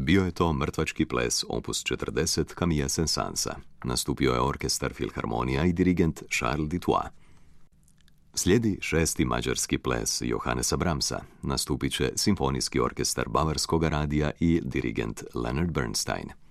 Bio je to mrtvački ples opus 40 Camilla Saint-Saënsa. Nastupio je orkestar Filharmonija i dirigent Charles Dutoit. Slijedi 6. mađarski ples Johannesa Brahmsa. Nastupit će simfonijski orkestar Bavarskog radija i dirigent Leonard Bernstein.